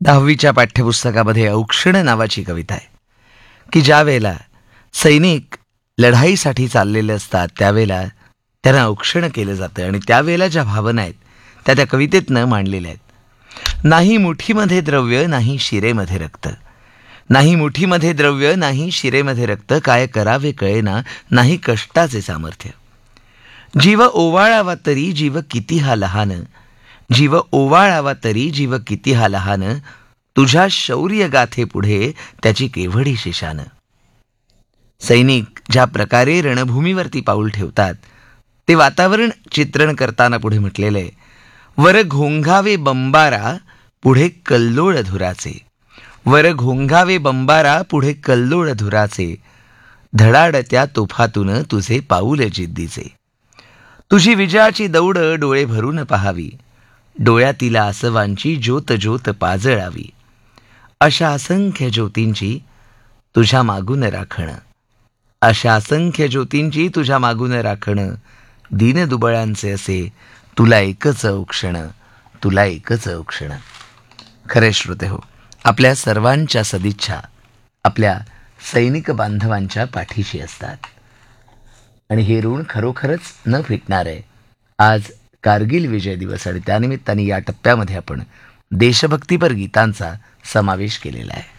10वीच्या पाठ्यपुस्तकामध्ये औक्षण नावाची कविता आहे की ज्या वेळेला सैनिक लढाईसाठी चाललेले असतात त्यावेळेला त्यांना औक्षण केलं जातं आणि त्यावेळेला ज्या भावना आहेत त्या कवितेतनं मांडलेल्या आहेत. नाही मुठीमध्ये द्रव्य नाही शिरेमध्ये रक्त, नाही मुठीमध्ये द्रव्य नाही शिरेमध्ये रक्त, काय करावे कळेना नाही कष्टाचे सामर्थ्य. जीव ओवाळावा तरी जीव किती हा लहान, जीव ओवाळावा तरी जीव किती हा लहान, तुझ्या शौर्य गाथे पुढे त्याची केवढी शिशान. सैनिक ज्या प्रकारे रणभूमीवरती पाऊल ठेवतात ते वातावरण चित्रण करताना पुढे म्हटलेलं आहे, वर घोंघावे बंबारा पुढे कल्लोळ धुराचे, वर घोंघावे बंबारा पुढे कल्लोळ धुराचे, धडाडत्या तोफातून तुझे पाऊल जिद्दीचे. तुझी विजयाची दौड डोळे भरून पहावी, डोळ्यातील आसवांची ज्योत ज्योत पाजळावी, अशा असंख्य ज्योतींची तुझ्या मागून राखण, अशा असंख्य ज्योतींची तुझ्या मागून राखण, दीनदुबळांचे असे तुला एकच औक्षण, तुला एकच औक्षण. खरे श्रोते हो, आपल्या सर्वांच्या सदिच्छा आपल्या सैनिक बांधवांच्या पाठीशी असतात आणि हे ऋण खरोखरच न फिटणार आहे. आज कारगिल विजय दिवस आणि त्यानिमित्ताने या टप्प्यामध्ये आपण देशभक्तीपर गीतांचा समावेश केलेला आहे.